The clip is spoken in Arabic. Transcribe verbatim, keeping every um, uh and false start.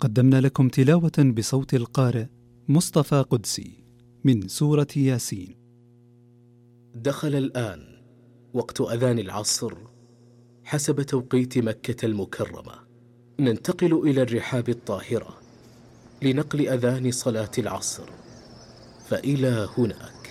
قدمنا لكم تلاوة بصوت القارئ مصطفى قدسي من سورة ياسين. دخل الآن وقت أذان العصر حسب توقيت مكة المكرمة. ننتقل إلى الرحاب الطاهرة لنقل أذان صلاة العصر، فإلى هناك.